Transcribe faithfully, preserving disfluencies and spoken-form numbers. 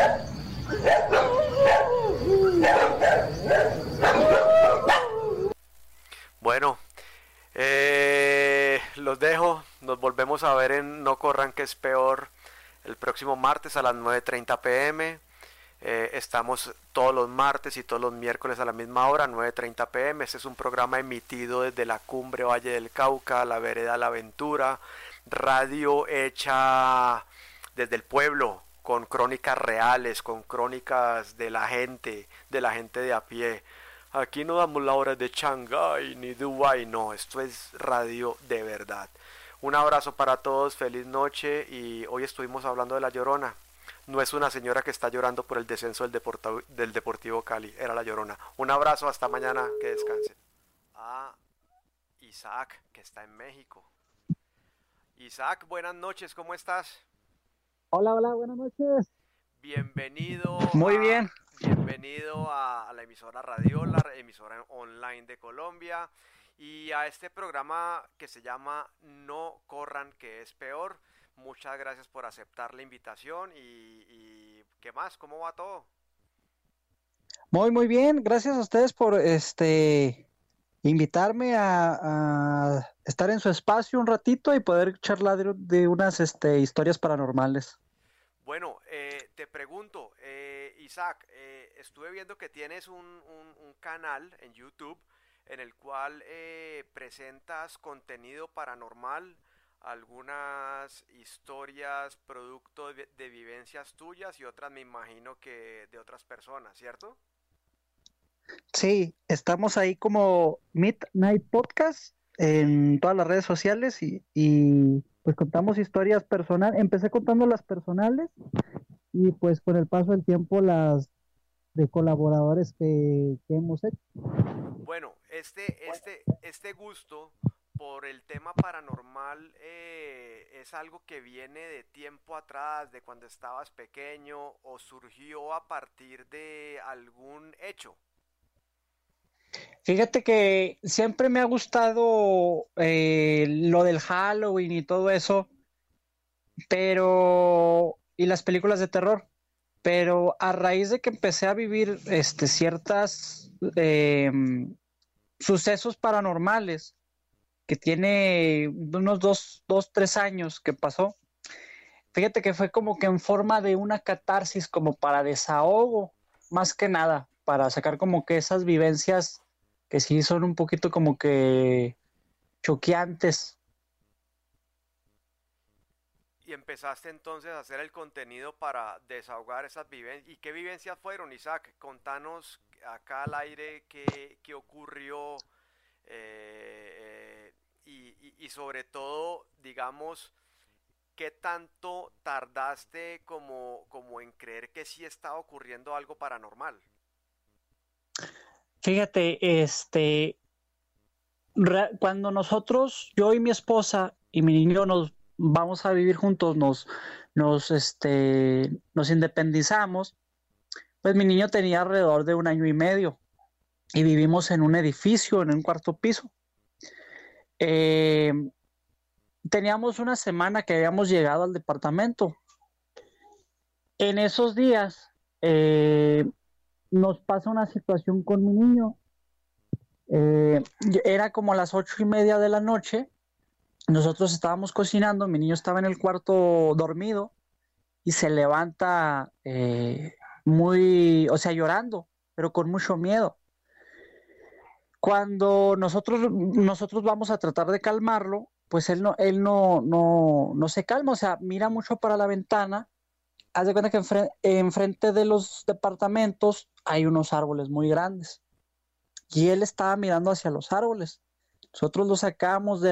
Bueno, eh, los dejo. Nos volvemos a ver en No Corran que es peor el próximo martes a las nueve treinta pm. Eh, estamos todos los martes y todos los miércoles a la misma hora, nueve treinta pm. Este es un programa emitido desde la cumbre Valle del Cauca, la vereda La Aventura, radio hecha desde el pueblo, con crónicas reales, con crónicas de la gente, de la gente de a pie. Aquí no damos la hora de Shanghái ni Dubái, no, esto es radio de verdad. Un abrazo para todos, feliz noche, y hoy estuvimos hablando de La Llorona. No es una señora que está llorando por el descenso del, Deportivo, del Deportivo Cali, era La Llorona. Un abrazo, hasta mañana, que descansen. Ah, Isaac, que está en México. Isaac, buenas noches, ¿cómo estás? Hola, hola, buenas noches. Bienvenido. Muy a, bien. Bienvenido a, a la emisora Radiola, emisora online de Colombia, y a este programa que se llama No Corran que es peor. Muchas gracias por aceptar la invitación y, y ¿qué más? ¿Cómo va todo? Muy, muy bien. Gracias a ustedes por este invitarme a, a estar en su espacio un ratito y poder charlar de, de unas este, historias paranormales. Bueno, eh, te pregunto, eh, Isaac, eh, estuve viendo que tienes un, un, un canal en YouTube en el cual eh, presentas contenido paranormal, algunas historias producto de, de vivencias tuyas y otras me imagino que de otras personas, ¿cierto? Sí, estamos ahí como Midnight Podcast en todas las redes sociales y, y pues contamos historias personales. Empecé contando las personales y pues con el paso del tiempo las de colaboradores que, que hemos hecho. Bueno, este, este, este gusto por el tema paranormal eh, es algo que viene de tiempo atrás, de cuando estabas pequeño, o surgió a partir de algún hecho. Fíjate que siempre me ha gustado eh, lo del Halloween y todo eso, pero y las películas de terror, pero a raíz de que empecé a vivir este ciertas eh, sucesos paranormales, que tiene unos dos, dos, tres años que pasó, fíjate que fue como que en forma de una catarsis, como para desahogo, más que nada, para sacar como que esas vivencias que sí son un poquito como que choqueantes. Y empezaste entonces a hacer el contenido para desahogar esas vivencias. ¿Y qué vivencias fueron, Isaac? Contanos acá al aire qué, qué ocurrió eh, eh, y, y, y sobre todo, digamos, qué tanto tardaste como, como en creer que sí estaba ocurriendo algo paranormal. Fíjate, este, re- cuando nosotros, yo y mi esposa y mi niño nos vamos a vivir juntos, nos, nos, este, nos independizamos, pues mi niño tenía alrededor de un año y medio y vivimos en un edificio, en un cuarto piso. Eh, Teníamos una semana que habíamos llegado al departamento. En esos días eh, nos pasa una situación con mi niño. Eh, era como las ocho y media de la noche. Nosotros estábamos cocinando, mi niño estaba en el cuarto dormido y se levanta eh, muy, o sea, llorando, pero con mucho miedo. Cuando nosotros, nosotros vamos a tratar de calmarlo, pues él no, él no, no, no se calma, o sea, mira mucho para la ventana. Haz de cuenta que enfrente, enfrente de los departamentos hay unos árboles muy grandes y él estaba mirando hacia los árboles. Nosotros lo sacamos de